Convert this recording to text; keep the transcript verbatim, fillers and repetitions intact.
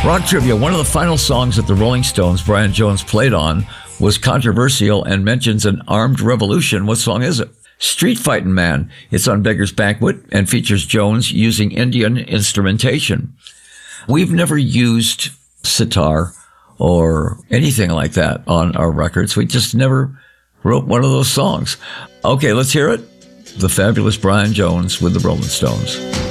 Rock trivia, one of the final songs that the Rolling Stones, Brian Jones, played on was controversial and mentions an armed revolution. What song is it? Street Fightin' Man. It's on Beggar's Banquet and features Jones using Indian instrumentation. We've never used sitar or anything like that on our records. We just never wrote one of those songs. Okay, let's hear it. The fabulous Brian Jones with the Rolling Stones.